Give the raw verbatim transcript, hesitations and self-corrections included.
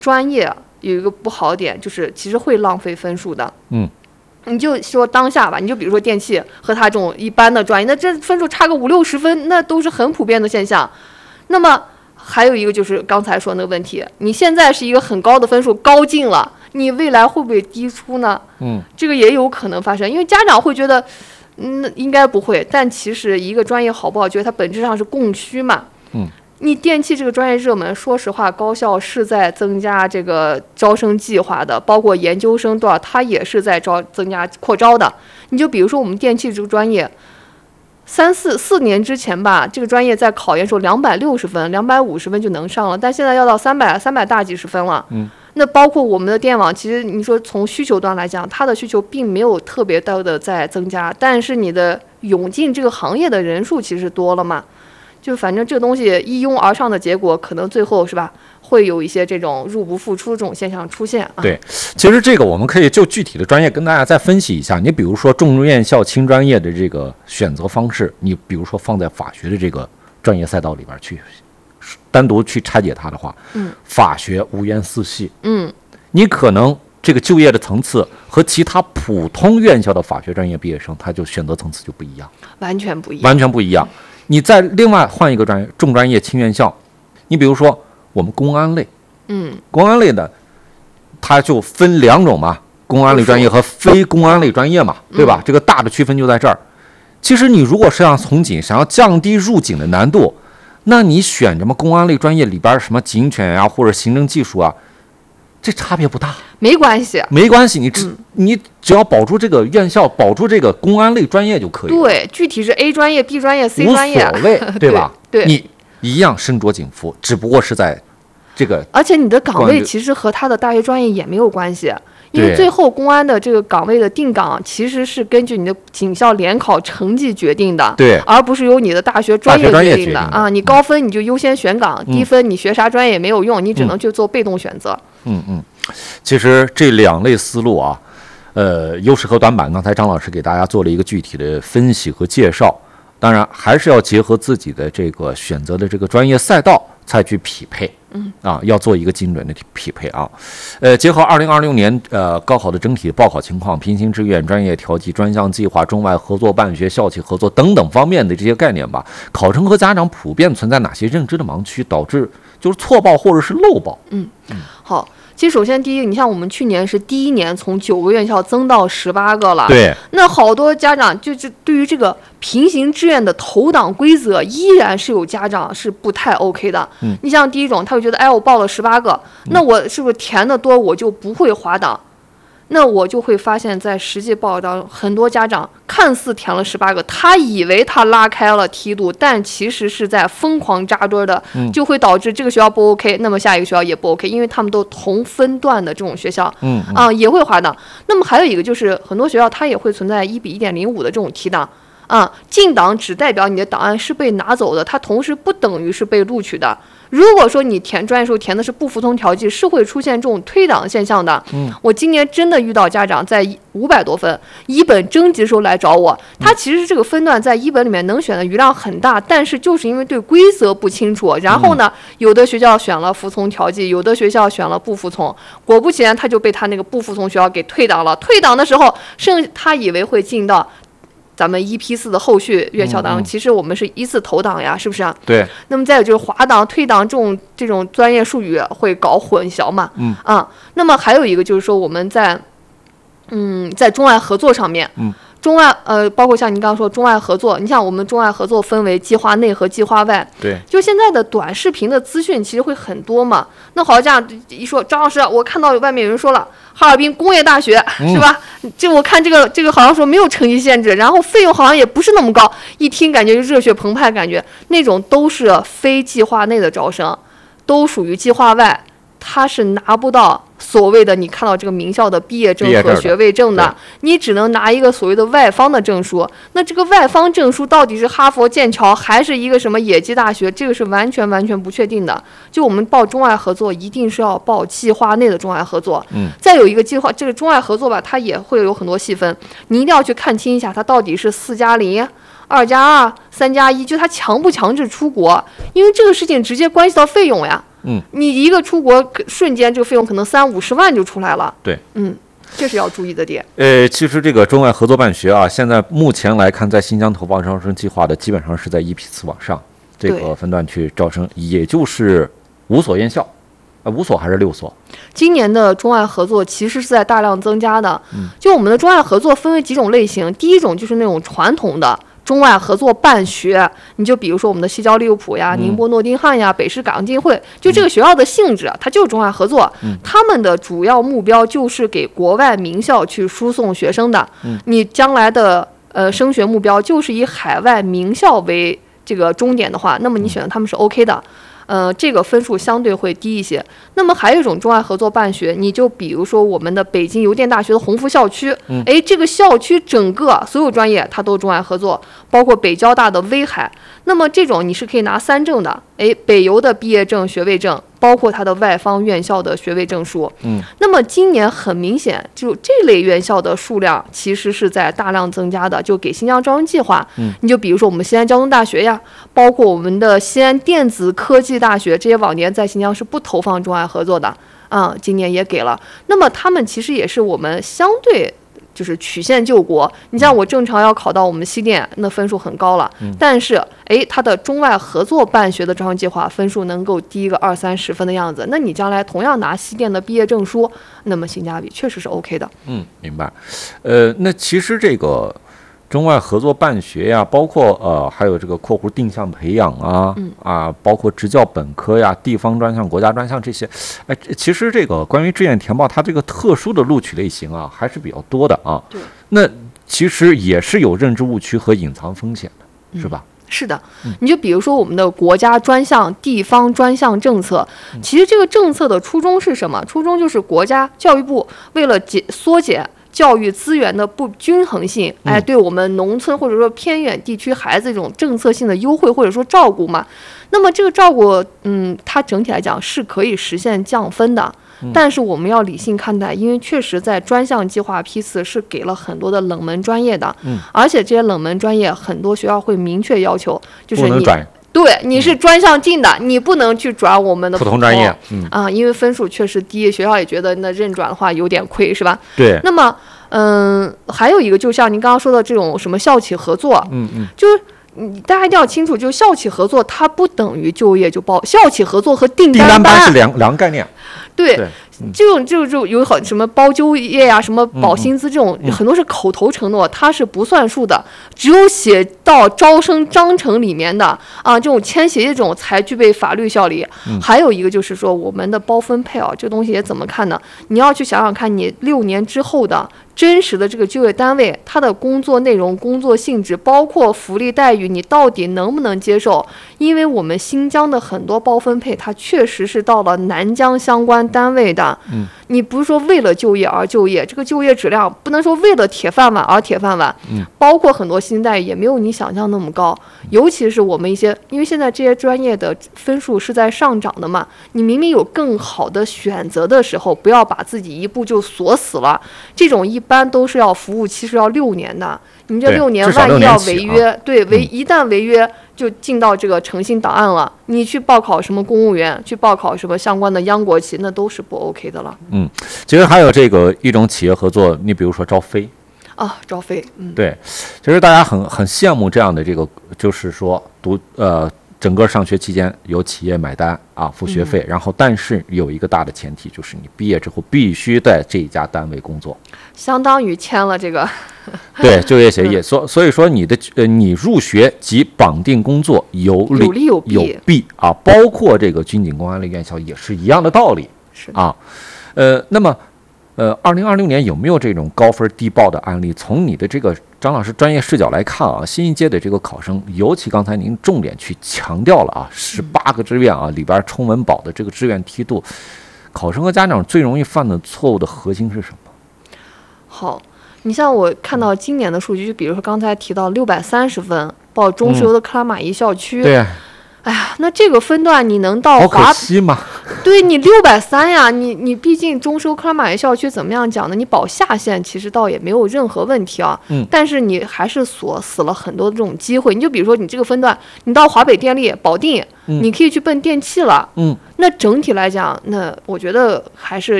专业有一个不好点，就是其实会浪费分数的。 嗯， 你就说当下吧，你就比如说电器和他这种一般的专业，那这分数差个五六十分，那都是很普遍的现象。那么还有一个就是刚才说那个问题，你现在是一个很高的分数，高进了，你未来会不会低出呢？ 嗯， 这个也有可能发生，因为家长会觉得，嗯，应该不会，但其实一个专业好不好，觉得它本质上是供需嘛。 嗯， 你电器这个专业热门，说实话，高校是在增加这个招生计划的，包括研究生多少，它也是在招增加扩招的。你就比如说我们电器这个专业。三四四年之前吧，这个专业在考研时候两百六十分、两百五十分就能上了，但现在要到三百、三百大几十分了。 嗯， 那包括我们的电网，其实你说从需求端来讲，它的需求并没有特别大的在增加，但是你的涌进这个行业的人数其实多了嘛。就反正这个东西一拥而上的结果，可能最后是吧，会有一些这种入不敷出这种现象出现啊。 对，其实这个我们可以就具体的专业跟大家再分析一下。你比如说重院校轻专业的这个选择方式，你比如说放在法学的这个专业赛道里边去，单独去拆解它的话， 嗯， 法学五院四系， 嗯， 你可能这个就业的层次和其他普通院校的法学专业毕业生，他就选择层次就不一样， 完全不一样， 完全不一样。你再另外换一个专业，重专业轻院校，你比如说我们公安类， 嗯， 公安类的，它就分两种嘛，公安类专业和非公安类专业嘛，对吧？ 嗯、 这个大的区分就在这儿。其实你如果是要从警，想要降低入警的难度，那你选什么公安类专业里边什么警犬呀、啊，或者行政技术啊，这差别不大， 没关系， 没关系，你只、 嗯、 你只要保住这个院校，保住这个公安类专业就可以了。 对，具体是 A 专业、B 专业、C 专业无所谓，对吧？ 对，对你一样身着警服，只不过是在这个， 而且你的岗位其实和他的大学专业也没有关系。因为最后公安的这个岗位的定岗其实是根据你的警校联考成绩决定的， 对， 而不是由你的大学专业决定的啊。你高分你就优先选岗， 嗯、 低分你学啥专业也没有用，你只能去做被动选择。 嗯嗯，其实这两类思路啊，呃，优势和短板，刚才张老师给大家做了一个具体的分析和介绍。当然，还是要结合自己的这个选择的这个专业赛道才去匹配。 嗯啊，要做一个精准的匹配啊，呃，结合二零二六年呃高考的整体报考情况、平行志愿、专业调剂、专项计划、中外合作办学、校企合作等等方面的这些概念吧，考生和家长普遍存在哪些认知的盲区，导致就是错报或者是漏报？ 嗯，好。其实，首先第一，你像我们去年是第一年从九个院校增到十八个了， 对。 那好多家长就是对于这个平行志愿的投档规则，依然是有家长是不太 OK 的。 嗯， 你像第一种，他会觉得，哎，我报了十八个，那我是不是填的多，我就不会滑档？那我就会发现，在实际报考当中，很多家长看似填了十八个，他以为他拉开了梯度，但其实是在疯狂扎堆的，就会导致这个学校不 OK， 那么下一个学校也不 OK， 因为他们都同分段的这种学校， 嗯啊、呃、也会滑档。那么还有一个就是很多学校它也会存在一比一点零五的这种提档。啊，进档只代表你的档案是被拿走的，它同时不等于是被录取的。如果说你填专业时候填的是不服从调剂，是会出现这种推档现象的。 嗯， 我今年真的遇到家长在五百多分一本征集时候来找我，他其实这个分段在一本里面能选的余量很大，但是就是因为对规则不清楚，然后呢，有的学校选了服从调剂，有的学校选了不服从，果不其然他就被他那个不服从学校给退档了。退档的时候，甚至他以为会进到咱们一批次的后续院校当中， 嗯嗯其实我们是依次投档呀，是不是啊？ 对。 那么再有就是滑档、退档这种这种专业术语会搞混淆嘛？ 嗯啊，那么还有一个就是说我们在嗯在中外合作上面， 嗯。 中外呃，包括像您刚刚说中外合作，你像我们中外合作分为计划内和计划外。 对。 就现在的短视频的资讯其实会很多嘛。那好像一说张老师，我看到外面有人说了，哈尔滨工业大学、嗯、是吧？这我看这个这个好像说没有成绩限制，然后费用好像也不是那么高，一听感觉就热血澎湃，感觉那种都是非计划内的招生，都属于计划外。他是拿不到所谓的你看到这个名校的毕业证和学位证的，你只能拿一个所谓的外方的证书。那这个外方证书到底是哈佛、剑桥还是一个什么野鸡大学，这个是完全完全不确定的。就我们报中外合作，一定是要报计划内的中外合作。 嗯， 再有一个计划，这个中外合作吧，它也会有很多细分，你一定要去看清一下，它到底是四加零。二加二、三加一，就它强不强制出国？因为这个事情直接关系到费用呀。 嗯， 你一个出国瞬间这个费用可能三五十万就出来了。 对， 嗯。这是要注意的点。 呃，其实这个中外合作办学啊，现在目前来看，在新疆投放招生计划的，基本上是在一批次往上这个分段去招生，也就是五所院校，呃，五所还是六所？ 今年的中外合作其实是在大量增加的。 嗯， 就我们的中外合作分为几种类型，第一种就是那种传统的中外合作办学，你就比如说我们的西交利物浦呀、宁波诺丁汉呀、北师港浸会，就这个学校的性质，它就是中外合作。 嗯， 他们的主要目标就是给国外名校去输送学生的。 嗯， 你将来的呃升学目标就是以海外名校为这个终点的话，那么你选择他们是 OK 的。呃，这个分数相对会低一些。那么还有一种中外合作办学，你就比如说我们的北京邮电大学的鸿福校区， 嗯， 哎，这个校区整个所有专业它都中外合作，包括北交大的威海。那么这种你是可以拿三证的，哎，北邮的毕业证、学位证，包括它的外方院校的学位证书。 嗯， 那么今年很明显，就这类院校的数量其实是在大量增加的。就给新疆招生计划， 嗯， 你就比如说我们西安交通大学呀，包括我们的西安电子科技大学，这些往年在新疆是不投放中外合作的啊，今年也给了。那么他们其实也是我们相对就是曲线救国。你像我正常要考到我们西电，那分数很高了， 嗯， 但是哎，它的中外合作办学的招生计划分数能够低个二三十分的样子，那你将来同样拿西电的毕业证书，那么性价比确实是 OK 的。 嗯，明白。呃，那其实这个中外合作办学呀，包括呃，还有这个括弧定向培养啊， 嗯啊，包括职教本科呀、地方专项、国家专项这些，哎，其实这个关于志愿填报它这个特殊的录取类型啊，还是比较多的啊。 对。 那其实也是有认知误区和隐藏风险的，是吧？ 嗯，是的，你就比如说我们的国家专项、地方专项政策，其实这个政策的初衷是什么？初衷就是国家教育部为了减缩减教育资源的不均衡性，哎，对我们农村或者说偏远地区孩子这种政策性的优惠或者说照顾嘛。那么这个照顾，嗯，它整体来讲是可以实现降分的。但是我们要理性看待，因为确实在专项计划批次是给了很多的冷门专业的， 嗯， 而且这些冷门专业很多学校会明确要求，就是你对你是专项进的，嗯，你不能去转我们的普通专业，嗯啊，因为分数确实低，学校也觉得那认转的话有点亏，是吧？ 对。 那么，嗯，还有一个就像您刚刚说的这种什么校企合作， 嗯嗯， 就是你大家一定要清楚，就校企合作它不等于就业就报，校企合作和订单班， 订单班是两两个概念。 对， 对， 嗯，这种就就有很什么包就业呀、啊，什么保薪资这种，嗯嗯，很多是口头承诺，它是不算数的，只有写到招生章程里面的啊，这种签协议这种才具备法律效力。 嗯， 还有一个就是说我们的包分配啊，这个东西也怎么看呢？你要去想想看，你六年之后的真实的这个就业单位，它的工作内容、工作性质，包括福利待遇，你到底能不能接受？因为我们新疆的很多包分配，它确实是到了南疆相关单位的。 嗯， 你不是说为了就业而就业，这个就业质量不能说为了铁饭碗而铁饭碗。 嗯， 包括很多薪待遇也没有你想象那么高，尤其是我们一些，因为现在这些专业的分数是在上涨的嘛，你明明有更好的选择的时候，不要把自己一步就锁死了。这种一般都是要服务期是要六年的，你这六年万一要违约， 啊、 对违一旦违约就进到这个诚信档案了。你去报考什么公务员，去报考什么相关的央国企，那都是不 OK 的了。 嗯，其实还有这个一种企业合作，你比如说招飞。 啊，招飞，嗯， 对，其实大家很很羡慕这样的这个，就是说读呃整个上学期间由企业买单啊付学费，嗯，然后但是有一个大的前提，就是你毕业之后必须在这一家单位工作， 相当于签了这个对就业协议，所所以说你的呃你入学及绑定工作有利有利有弊有弊啊，包括这个军警公安类院校也是一样的道理， 是啊，呃那么。呃，二零二六年有没有这种高分低报的案例？从你的这个张老师专业视角来看啊，新一届的这个考生，尤其刚才您重点去强调了啊，十八个志愿啊里边冲文保的这个志愿梯度，考生和家长最容易犯的错误的核心是什么？ 好，你像我看到今年的数据，就比如说刚才提到六百三十分报中石油的克拉玛依校区， 嗯、对。 哎呀，那这个分段你能到好华， 可惜嘛？ 对你六百三呀，你你毕竟中收克拉玛依校区怎么样讲呢？你保下线其实倒也没有任何问题啊。 嗯。 但是你还是锁死了很多这种机会。你就比如说你这个分段，你到华北电力、保定， 嗯、 你可以去奔电气了。 嗯。 那整体来讲，那我觉得还是